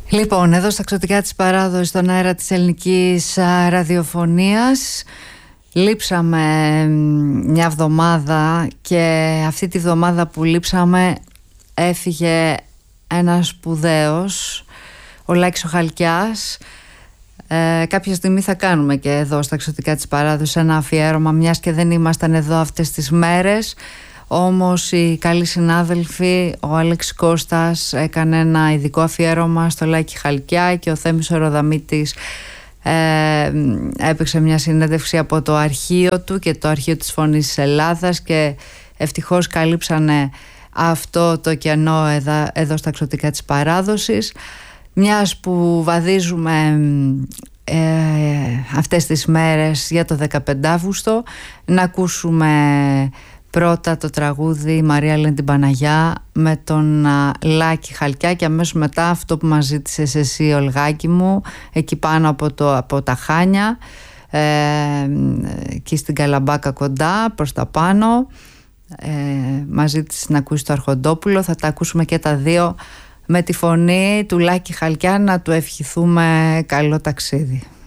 Λοιπόν, εδώ στα Ξωτικά της Παράδοσης, στον αέρα της ελληνικής ραδιοφωνίας, λείψαμε μια εβδομάδα και αυτή τη βδομάδα που λείψαμε έφυγε ένας σπουδαίος, ο Λάκης ο Χαλκιάς. Κάποια στιγμή θα κάνουμε και εδώ στα Ξωτικά της Παράδοσης ένα αφιέρωμα, μιας και δεν ήμασταν εδώ αυτές τις μέρες. Όμως οι καλοί συνάδελφοι, ο Άλεξ Κώστας έκανε ένα ειδικό αφιέρωμα στο Λάκη Χαλκιά και ο Θέμης ο Ροδαμίτης έπαιξε μια συνέντευξη από το αρχείο του και το αρχείο της Φωνής της Ελλάδας και ευτυχώς καλύψανε αυτό το κενό εδώ στα Ξωτικά της Παράδοσης. Μιας που βαδίζουμε αυτές τις μέρες για το 15 Αύγουστο, να ακούσουμε πρώτα το τραγούδι «Μαρία λένε την Παναγιά» με τον Λάκη Χαλκιά και αμέσως μετά αυτό που μας ζήτησες εσύ, Ολγάκη μου, εκεί πάνω από τα Χάνια, εκεί στην Καλαμπάκα κοντά προς τα πάνω, μας ζήτησες να ακούσεις το Αρχοντόπουλο. Θα τα ακούσουμε και τα δύο με τη φωνή του Λάκη Χαλκιά, να του ευχηθούμε καλό ταξίδι.